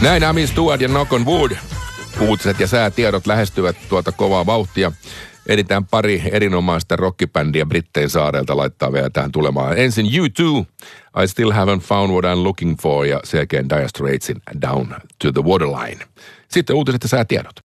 Näin Amin Stewart ja Knock on Wood. Uutiset ja säätiedot lähestyvät tuota kovaa vauhtia. Editään pari erinomaista rockibändiä Brittein saarelta laittaa vielä tähän tulemaan. Ensin U2, I Still Haven't Found What I'm Looking For, ja sen jälkeen Dire Straitsin Down to the Waterline. Sitten uutiset ja säätiedot.